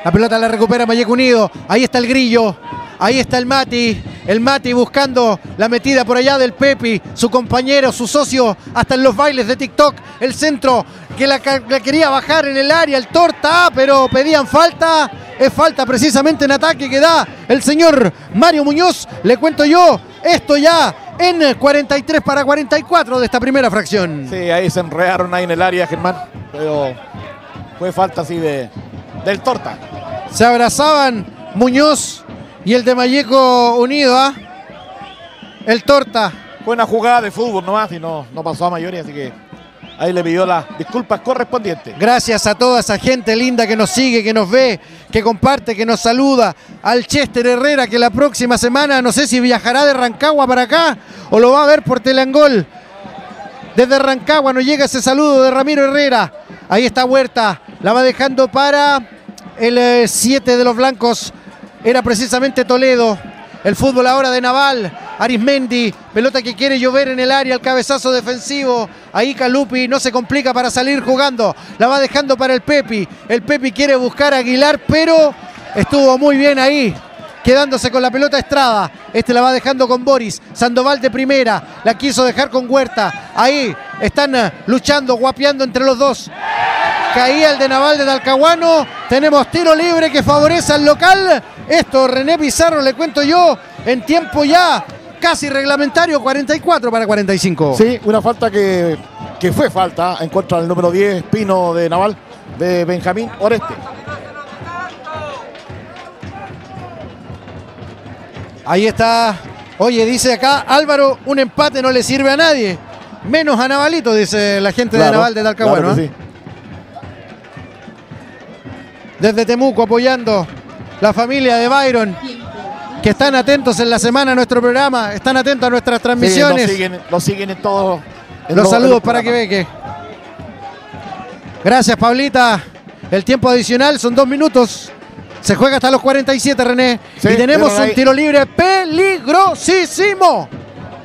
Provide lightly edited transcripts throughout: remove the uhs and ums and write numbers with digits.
La pelota la recupera Malleco Unido. Ahí está el Grillo. Ahí está el Mati buscando la metida por allá del Pepi, su compañero, su socio, hasta en los bailes de TikTok. El centro que la quería bajar en el área, el Torta, pero pedían falta. Es falta precisamente en ataque que da el señor Mario Muñoz. Le cuento yo, esto ya en 43 para 44 de esta primera fracción. Sí, ahí se enredaron ahí en el área, Germán, pero fue falta así del Torta. Se abrazaban Muñoz y el de Malleco Unido, el Torta. Buena jugada de fútbol nomás y no pasó a mayores, así que ahí le pidió las disculpas correspondientes. Gracias a toda esa gente linda que nos sigue, que nos ve, que comparte, que nos saluda. Al Chester Herrera, que la próxima semana no sé si viajará de Rancagua para acá o lo va a ver por Teleangol. Desde Rancagua nos llega ese saludo de Ramiro Herrera. Ahí está Huerta, la va dejando para el 7 de los blancos. Era precisamente Toledo. El fútbol ahora de Naval. Arismendi, pelota que quiere llover en el área, el cabezazo defensivo. Ahí Calupi no se complica para salir jugando. La va dejando para el Pepi. El Pepi quiere buscar a Aguilar, pero estuvo muy bien ahí, quedándose con la pelota Estrada. Este la va dejando con Boris. Sandoval de primera, la quiso dejar con Huerta. Ahí están luchando, guapeando entre los dos. Caía el de Naval de Talcahuano. Tenemos tiro libre que favorece al local. Esto, René Pizarro, le cuento yo, en tiempo ya casi reglamentario, 44 para 45. Sí, una falta que fue falta en contra del número 10, Pino de Naval, de Benjamín Oreste. Ahí está. Oye, dice acá Álvaro, un empate no le sirve a nadie, menos a Navalito, dice la gente de Naval de Talcahuano. Claro que sí. Desde Temuco apoyando la familia de Byron, que están atentos en la semana a nuestro programa, están atentos a nuestras transmisiones. Sí, lo siguen en todos. Los saludos para Quebeque. Gracias, Pablita. El tiempo adicional son 2 minutos. Se juega hasta los 47, René. Sí, y tenemos un tiro libre peligrosísimo.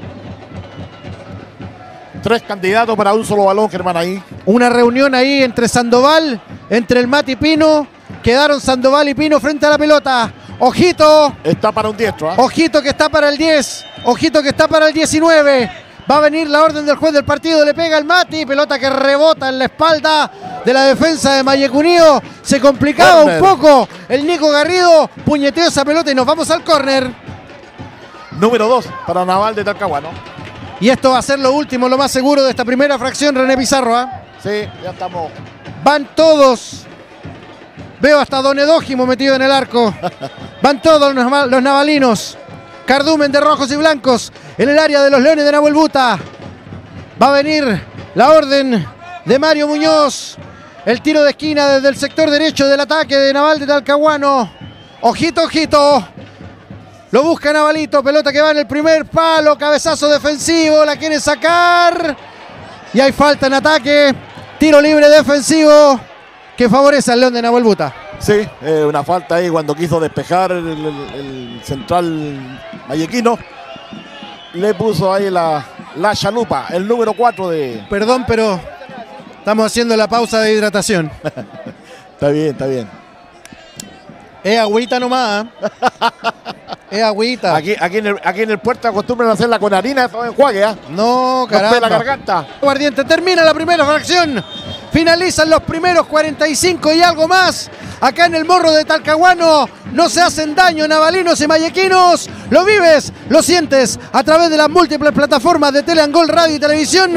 3 candidatos para un solo balón, Germán, ahí. Una reunión ahí entre Sandoval, entre el Mati Pino. Quedaron Sandoval y Pino frente a la pelota. Ojito. Está para un diestro. Ojito que está para el 10. Ojito que está para el 19. Va a venir la orden del juez del partido. Le pega el Mati. Pelota que rebota en la espalda de la defensa de Malleco Unido. Se complicaba un poco. El Nico Garrido puñeteó esa pelota y nos vamos al córner. Número 2 para Naval de Talcahuano. Y esto va a ser lo último, lo más seguro de esta primera fracción, René Pizarro. Sí, ya estamos. Van todos. Veo hasta Don Edógimo metido en el arco. Van todos los navalinos. Cardumen de rojos y blancos en el área de los Leones de Nahuel Buta. Va a venir la orden de Mario Muñoz. El tiro de esquina desde el sector derecho del ataque de Naval de Talcahuano. Ojito, ojito. Lo busca Navalito. Pelota que va en el primer palo. Cabezazo defensivo. La quiere sacar. Y hay falta en ataque. Tiro libre defensivo que favorece al León de Nahuel Buta. Sí, una falta ahí cuando quiso despejar el central mallequino. Le puso ahí la chalupa, el número 4 de... Perdón, pero estamos haciendo la pausa de hidratación. Está bien, está bien. Es agüita nomás. Es agüita. Aquí en el puerto acostumbran a hacerla con harina, todo enjuague, No, caramba. la garganta. Guardiente, termina la primera fracción. Finalizan los primeros 45 y algo más. Acá en el Morro de Talcahuano no se hacen daño navalinos y mallequinos. Lo vives, lo sientes a través de las múltiples plataformas de Teleangol Radio y Televisión.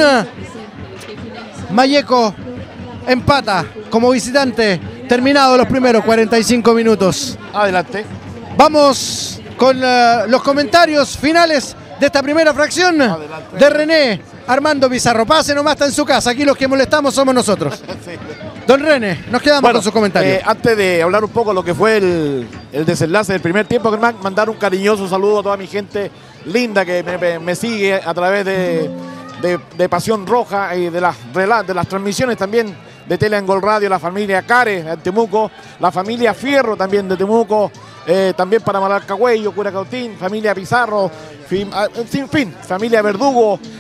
Malleco empata como visitante. Terminados los primeros 45 minutos. Adelante. Vamos con los comentarios finales de esta primera fracción. Adelante. De René Armando Pizarro. Pase nomás, está en su casa. Aquí los que molestamos somos nosotros. Sí. Don René, nos quedamos con sus comentarios. Antes de hablar un poco de lo que fue el desenlace del primer tiempo, Germán, mandar un cariñoso saludo a toda mi gente linda que me sigue a través de Pasión Roja y de las transmisiones también de Teleangol Radio, la familia Care de Temuco, la familia Fierro también de Temuco, también para Malarcagüello, Curacautín, familia Pizarro, familia Verdugo,